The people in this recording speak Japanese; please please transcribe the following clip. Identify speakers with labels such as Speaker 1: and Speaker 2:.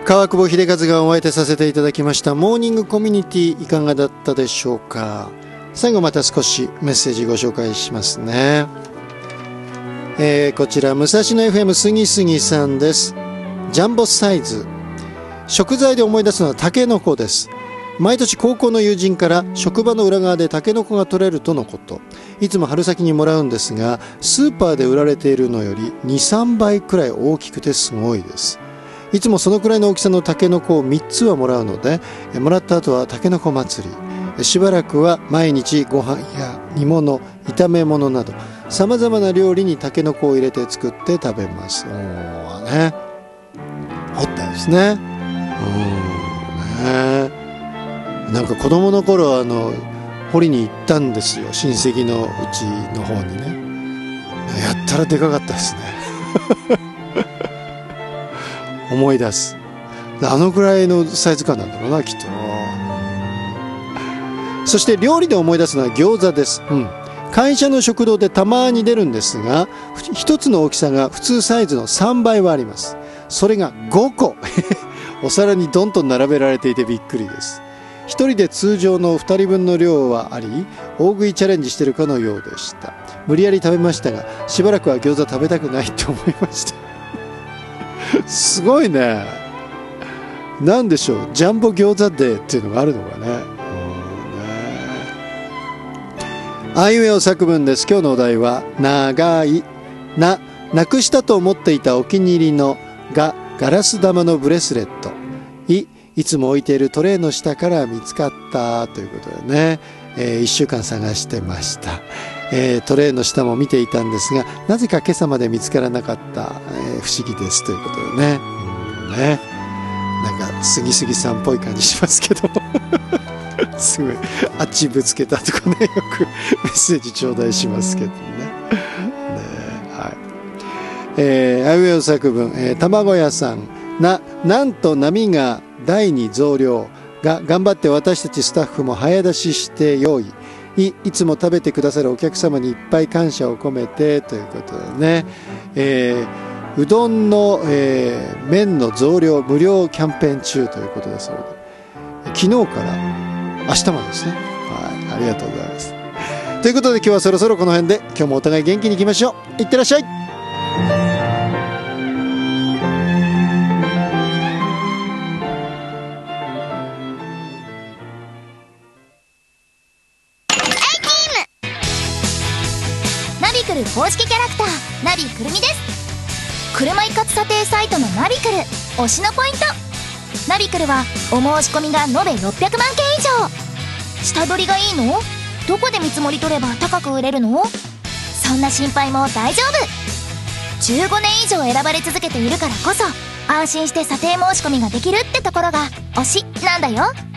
Speaker 1: 川久保秀和がお相手させていただきましたモーニングコミュニティ、いかがだったでしょうか。最後また少しメッセージご紹介しますね。こちら武蔵野 FM 杉杉さんです。ジャンボサイズ、食材で思い出すのはタケノコです。毎年高校の友人から職場の裏側でタケノコが取れるとのこと。いつも春先にもらうんですが、スーパーで売られているのより 2,3 倍くらい大きくてすごいです。いつもそのくらいの大きさのタケノコを3つはもらうので、もらった後はタケノコ祭り。しばらくは毎日ご飯や煮物、炒め物などさまざまな料理にタケノコを入れて作って食べます。ね、掘ったですね。なんか子供の頃掘りに行ったんですよ、親戚のうちの方にね。やったらでかかったですね思い出す。あのぐらいのサイズ感なんだろうな、きっと。そして料理で思い出すのは餃子です。会社の食堂でたまに出るんですが、一つの大きさが普通サイズの3倍はあります。それが5個お皿にどんと並べられていてびっくりです。一人で通常の2人分の量はあり、大食いチャレンジしてるかのようでした。無理やり食べましたが、しばらくは餃子食べたくないと思いましたすごいね。なんでしょう、ジャンボ餃子デーっていうのがあるのかね。あいうえお作文です。今日のお題は長い。なくしたと思っていたお気に入りの。がガラス玉のブレスレット。いつも置いているトレイの下から見つかったということでね、1週間探してました。トレイの下も見ていたんですが、なぜか今朝まで見つからなかった、不思議ですということでね。なんか杉杉さんっぽい感じしますけどすごいあっちぶつけたとかね、よくメッセージ頂戴しますけどね。あいうえお作文、卵屋さん。なんと波が大に増量が頑張って私たちスタッフも早出しして用意。いつも食べてくださるお客様にいっぱい感謝を込めてということでね、うどんの、麺の増量無料キャンペーン中ということだそうで、昨日から明日までですね。ありがとうございます。ということで今日はそろそろこの辺で、今日もお互い元気にいきましょう。いってらっしゃい。
Speaker 2: ナビクル公式キャラクターナビくるみです。車一括査定サイトのナビクル推しのポイント。ナビクルはお申し込みが延べ600万件以上。下取りがいいの？どこで見積もり取れば高く売れるの？そんな心配も大丈夫。15年以上選ばれ続けているからこそ安心して査定申し込みができるってところが推しなんだよ。